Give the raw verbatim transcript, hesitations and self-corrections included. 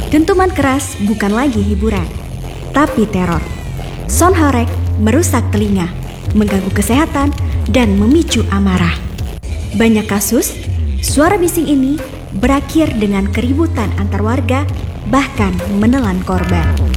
Dentuman keras bukan lagi hiburan, tapi teror. Sound horeg merusak telinga, mengganggu kesehatan, dan memicu amarah. Banyak kasus, suara bising ini berakhir dengan keributan antar warga, bahkan menelan korban.